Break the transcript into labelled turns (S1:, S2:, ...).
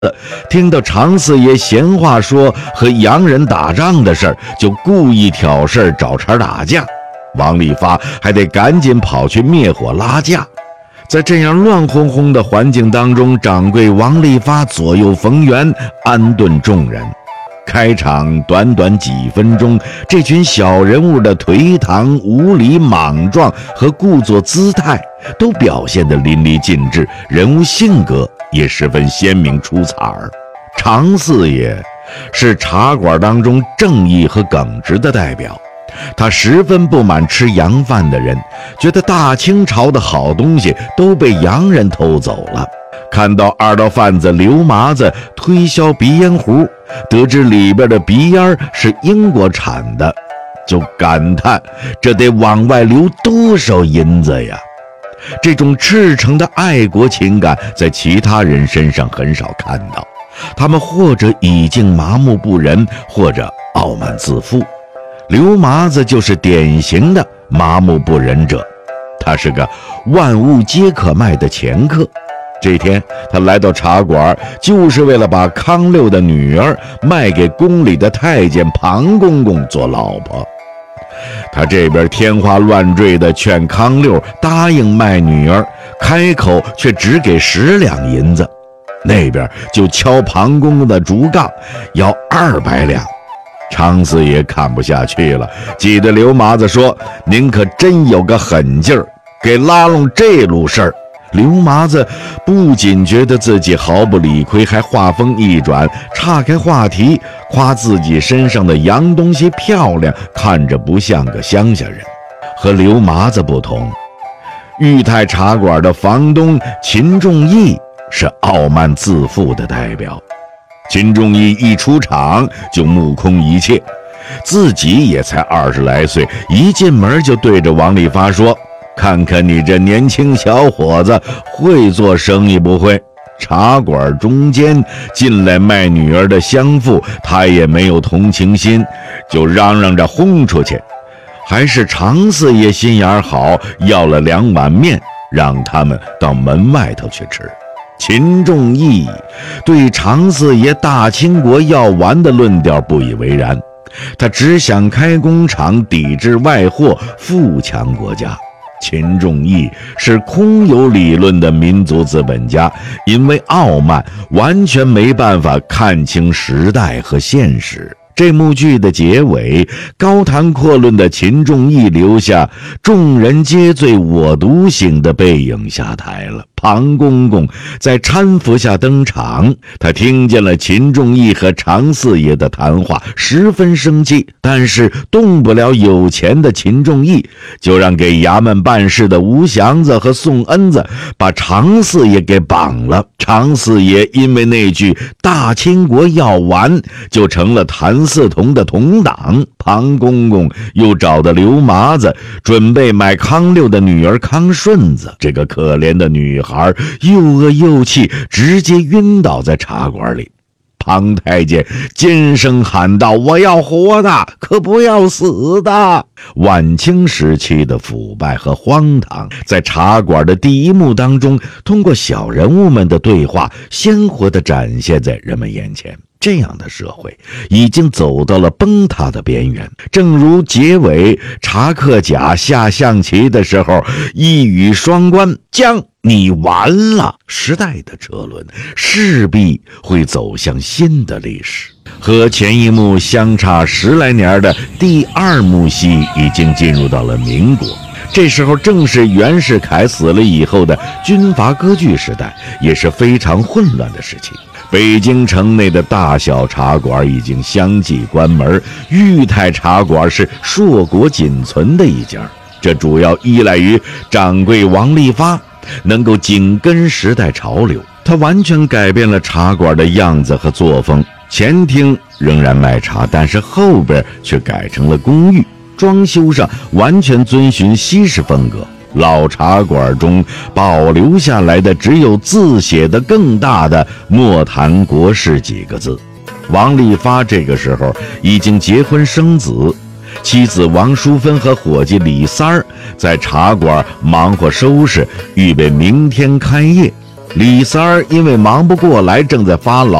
S1: 听到常四爷闲话说和洋人打仗的事儿，就故意挑事儿找茬打架。王利发还得赶紧跑去灭火拉架。在这样乱哄哄的环境当中，掌柜王利发左右逢源，安顿众人。开场短短几分钟，这群小人物的颓唐、无礼、莽撞和故作姿态都表现得淋漓尽致，人物性格也十分鲜明出彩儿。常四爷是茶馆当中正义和耿直的代表，他十分不满吃洋饭的人，觉得大清朝的好东西都被洋人偷走了。看到二道贩子刘麻子推销鼻烟壶，得知里边的鼻烟是英国产的，就感叹这得往外流多少银子呀。这种赤诚的爱国情感在其他人身上很少看到，他们或者已经麻木不仁，或者傲慢自负。刘麻子就是典型的麻木不仁者，他是个万物皆可卖的掮客。这天他来到茶馆，就是为了把康六的女儿卖给宫里的太监庞公公做老婆。他这边天花乱坠地劝康六答应卖女儿，开口却只给10两银子，那边就敲庞公公的竹杠，要200两。常四爷看不下去了，挤得刘麻子说：“您可真有个狠劲儿，给拉拢这路事儿。”刘麻子不仅觉得自己毫不理亏，还话锋一转，岔开话题，夸自己身上的洋东西漂亮，看着不像个乡下人。和刘麻子不同，裕泰茶馆的房东秦仲义是傲慢自负的代表。秦仲义一出场就目空一切，自己也才20来岁，一进门就对着王利发说：“看看你这年轻小伙子会做生意不会？茶馆中间进来卖女儿的乡妇，他也没有同情心，就嚷嚷着轰出去。还是常四爷心眼好，要了2碗面，让他们到门外头去吃。”秦仲义对常四爷大清国要完的论调不以为然，他只想开工厂抵制外货，富强国家。秦仲义是空有理论的民族资本家，因为傲慢，完全没办法看清时代和现实。这幕剧的结尾，高谈阔论的秦仲义留下众人皆醉我独醒的背影下台了。庞公公在搀扶下登场，他听见了秦仲义和常四爷的谈话，十分生气，但是动不了有钱的秦仲义，就让给衙门办事的吴祥子和宋恩子把常四爷给绑了。常四爷因为那句大清国要完，就成了谭嗣同的同党。庞公公又找到刘麻子，准备买康六的女儿康顺子。这个可怜的女孩又饿又气，直接晕倒在茶馆里。庞太监尖声喊道：“我要活的，可不要死的！”晚清时期的腐败和荒唐，在茶馆的第一幕当中，通过小人物们的对话，鲜活地展现在人们眼前。这样的社会已经走到了崩塌的边缘。正如结尾查克甲下象棋的时候一语双关，将你完了，时代的车轮势必会走向新的历史。和前一幕相差10来年的第2幕戏已经进入到了民国，这时候正是袁世凯死了以后的军阀割据时代，也是非常混乱的时期。北京城内的大小茶馆已经相继关门，裕泰茶馆是硕果仅存的一家，这主要依赖于掌柜王利发能够紧跟时代潮流。他完全改变了茶馆的样子和作风，前厅仍然卖茶，但是后边却改成了公寓，装修上完全遵循西式风格。老茶馆中保留下来的只有字写的更大的莫谈国事几个字。王利发这个时候已经结婚生子，妻子王淑芬和伙计李三儿在茶馆忙活收拾，预备明天开业。 李三儿因为忙不过来，正在发牢